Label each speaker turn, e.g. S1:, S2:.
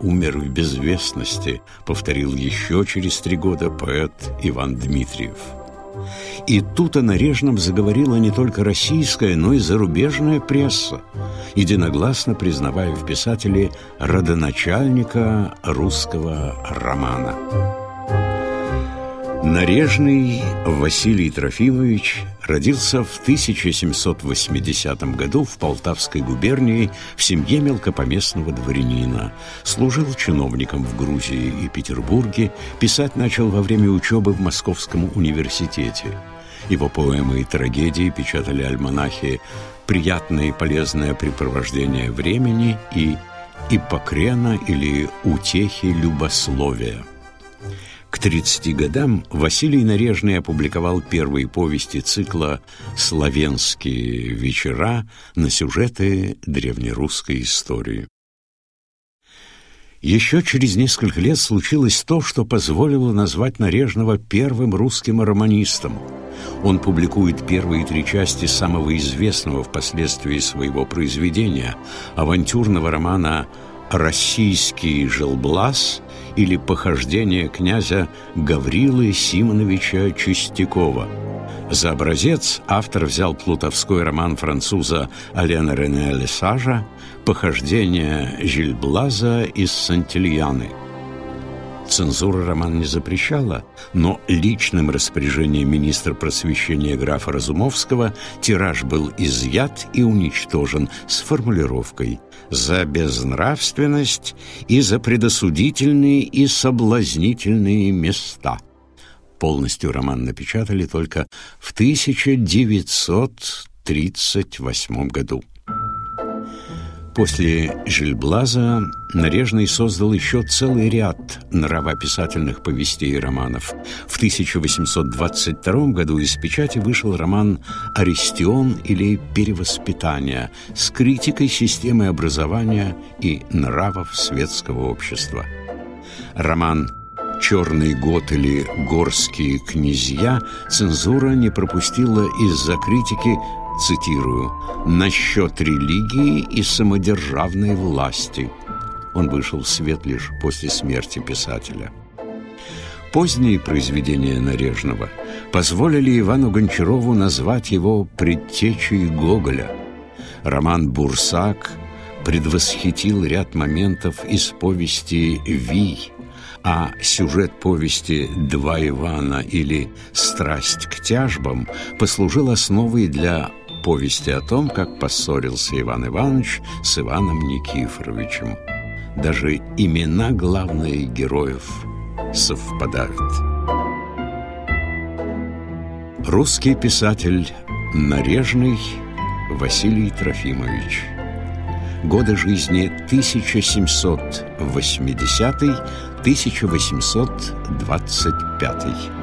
S1: умер в безвестности, повторил еще через 3 года поэт Иван Дмитриев. И тут о Нарежном заговорила не только российская, но и зарубежная пресса, единогласно признавая в писателе родоначальника русского романа. Нарежный Василий Трофимович родился в 1780 году в Полтавской губернии в семье мелкопоместного дворянина. Служил чиновником в Грузии и Петербурге, писать начал во время учебы в Московском университете. Его поэмы и трагедии печатали альманахи «Приятное и полезное препровождение времени» и «Иппокрена» или «Утехи любословия». К 30 годам Василий Нарежный опубликовал первые повести цикла «Славянские вечера» на сюжеты древнерусской истории. Еще через несколько лет случилось то, что позволило назвать Нарежного первым русским романистом. Он публикует первые 3 части самого известного впоследствии своего произведения – авантюрного романа «Российский Желблас» или «Похождение князя Гаврилы Симоновича Чистякова». За образец автор взял плутовской роман француза Алена Рене Лесажа «Похождение Жильблаза из Сантильяны». Цензура роман не запрещала, но личным распоряжением министра просвещения графа Разумовского тираж был изъят и уничтожен с формулировкой «за безнравственность и за предосудительные и соблазнительные места». Полностью роман напечатали только в 1938 году. После Жильблаза Нарежный создал еще целый ряд нравописательных повестей и романов. В 1822 году из печати вышел роман «Аристион» или «Перевоспитание» с критикой системы образования и нравов светского общества. Роман «Черный год» или «Горские князья» цензура не пропустила из-за критики, цитирую, «насчет религии и самодержавной власти». Он вышел в свет лишь после смерти писателя. Поздние произведения Нарежного позволили Ивану Гончарову назвать его предтечей Гоголя. Роман «Бурсак» предвосхитил ряд моментов из повести «Вий», а сюжет повести «Два Ивана» или «Страсть к тяжбам» послужил основой для повести о том, как поссорился Иван Иванович с Иваном Никифоровичем. Даже имена главных героев совпадают. Русский писатель Нарежный Василий Трофимович. Годы жизни 1780-1825.